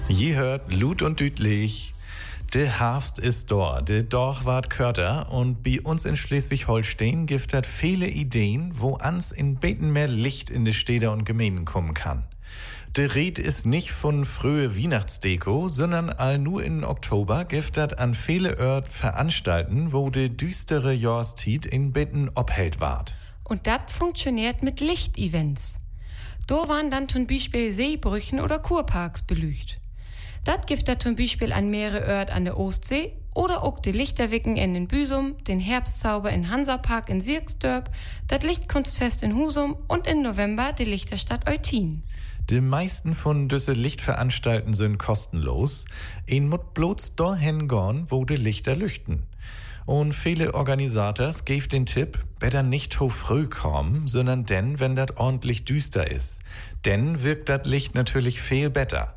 Je hört Lut und Dütlich. Der Herbst ist da, der Dorch ward körter und bei uns in Schleswig-Holstein gibt es viele Ideen, wo ans in beten mehr Licht in die Städte und Gemeinden kommen kann. Der Red ist nicht von frühe Weihnachtsdeko, sondern all nur in Oktober gibt es an viele Ort veranstalten, wo die düstere Jahreszeit in beten obhält ward. Und das funktioniert mit Lichtevents. Da waren dann zum Beispiel Seebrüchen oder Kurparks belügt. Das gibt es zum Beispiel an mehrere Orte an der Ostsee oder auch die Lichterwicken in den Büsum, den Herbstzauber in Hansapark in Sierksdörp, das Lichtkunstfest in Husum und im November die Lichterstadt Eutin. Die meisten von diese Lichtveranstalten sind kostenlos. Ein muss bloß dahin gehen, wo die Lichter leuchten. Und viele Organisators geben den Tipp, besser nicht so früh kommen, sondern denn, wenn das ordentlich düster ist. Denn wirkt das Licht natürlich viel besser.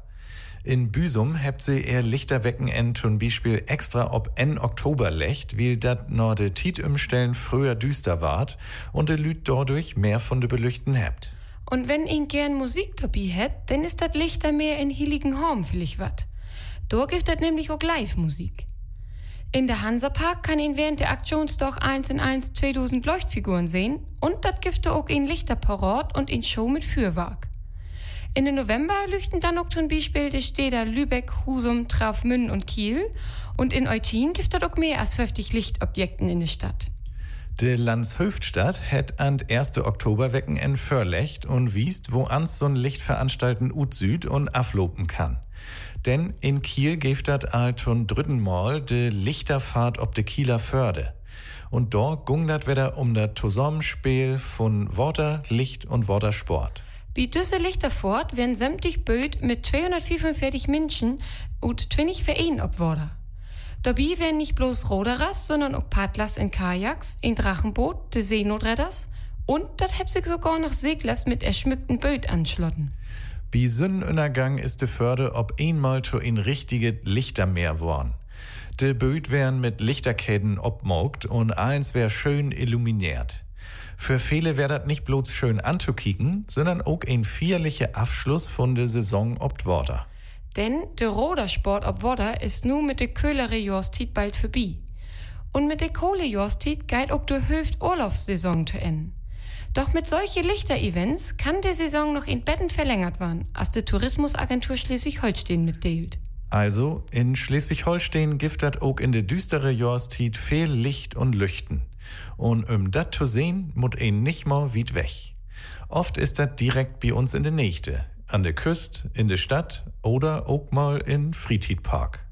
In Büsum habt sie ihr Lichterwecken zum Beispiel extra ob en Oktober lecht, weil dat nur de Tiet umstellen früher düster ward und de Lüt dadurch mehr von de Belüchten habt. Und wenn ihn gern Musik dabei hätt, dann ist das Lichter mehr in Heiligenhorn vielleicht wat. Da gibt es nämlich auch Live-Musik. In der Hansapark kann ihn während der Aktionsdag 1 in 1 2000 Leuchtfiguren sehen und das gibt auch in Lichterparat und in Show mit Fürwerk. In den November leuchten dann auch zum Beispiel die Städte Lübeck, Husum, Traufmünden und Kiel. Und in Eutin gibt es auch mehr als 50 Lichtobjekten in der Stadt. Die Landshöftstadt hat an 1. Oktoberwecken en Förlecht und wiest, wo ans so'n Lichtveranstalten Süd und aflopen kann. Denn in Kiel gibt das all zum dritten Mal de Lichterfahrt ob de Kieler Förde. Und dort gung dat wieder das Zusammenspiel von Water, Licht und Watersport. Bei düsse Lichterfahrt werden sämtlich Böot mit 245 Menschen und 20 Vereinen obworder. Dabei werden nicht bloß Roderers, sondern auch Paddlers in Kajaks, in Drachenboot, de Seenotredders und das heb sich sogar noch Seglers mit erschmückten Böot anschlotten. Bei Sonnenuntergang ist de Förde ob einmal zu ein richtige Lichtermeer worn. De Böot werden mit Lichterkäden obmogt und eins wär schön illuminiert. Für viele wär dat nicht bloß schön anzukicken, sondern auch ein feierlicher Abschluss von der Saison ob Water. Denn der Rodersport ob Water ist nun mit der kühlere Jahreszeit bald vorbei. Und mit der Kohle-Jahreszeit geht auch der Hüft-Urlaubssaison zu Ende. Doch mit solchen Lichter-Events kann die Saison noch in Betten verlängert werden, als die Tourismusagentur Schleswig-Holstein mitteilt. Also, in Schleswig-Holstein gibt das auch in der düstere Jahreszeit viel Licht und Lüchten. Und dat zu sehen, muss ein nicht mal weit weg. Oft ist das direkt bei uns in der Nächte, an der Küste, in der Stadt oder auch mal in Freizeitpark.